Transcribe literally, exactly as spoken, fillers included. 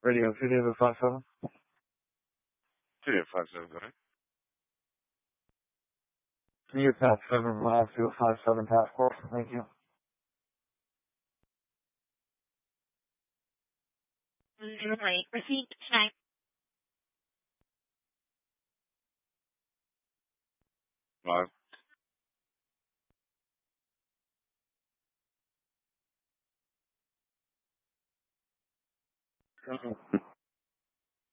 Radio two David five seven. two David five seven, go ahead. Can you pass seven five two five seven task force? Thank you. Delivery received tonight. Five. Thank you.